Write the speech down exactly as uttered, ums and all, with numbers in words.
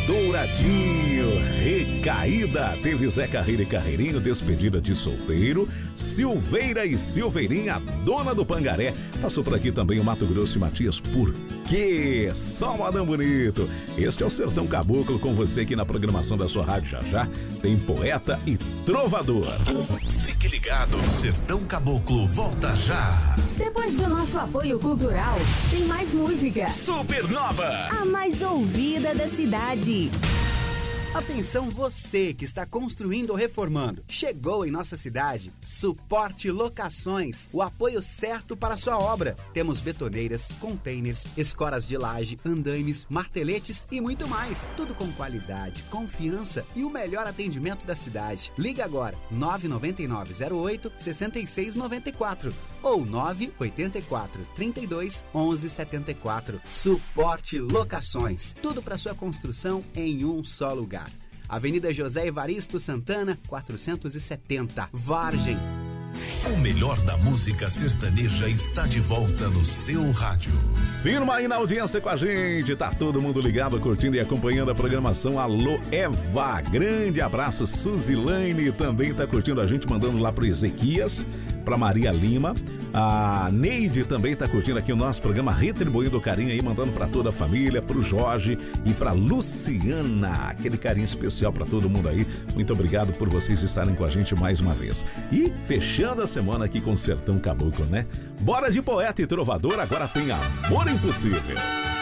Douradinho, Recaída, teve Zé Carreira e Carreirinho, Despedida de Solteiro, Silveira e Silveirinha, Dona do Pangaré. Passou por aqui também o Mato Grosso e Matias, Por quê? Só modão bonito. Este é o Sertão Caboclo com você aqui na programação da sua rádio. Já já tem poeta e trovador. Fique ligado, Sertão Caboclo volta já. Depois do nosso apoio cultural, tem mais música. Supernova, a mais ouvida da cidade. Atenção você que está construindo ou reformando. Chegou em nossa cidade Suporte Locações, o apoio certo para a sua obra. Temos betoneiras, containers, escoras de laje, andaimes, marteletes e muito mais. Tudo com qualidade, confiança e o melhor atendimento da cidade. Liga agora, nove nove nove zero oito seis seis nove quatro ou nove oito quatro, trinta e dois, onze setenta e quatro. Suporte Locações. Tudo para sua construção em um só lugar. Avenida José Evaristo Santana, quatrocentos e setenta, Vargem. O melhor da música sertaneja está de volta no seu rádio. Firma aí na audiência com a gente, tá todo mundo ligado, curtindo e acompanhando a programação. Alô, Eva, grande abraço. Suzilane também tá curtindo a gente, mandando lá pro Ezequias, pra Maria Lima. A Neide também tá curtindo aqui o nosso programa, retribuindo o carinho aí, mandando pra toda a família, pro Jorge e pra Luciana. Aquele carinho especial pra todo mundo aí. Muito obrigado por vocês estarem com a gente mais uma vez. E fechando a semana aqui com o Sertão Caboclo, né? Bora de poeta e trovador, agora tem Amor Impossível.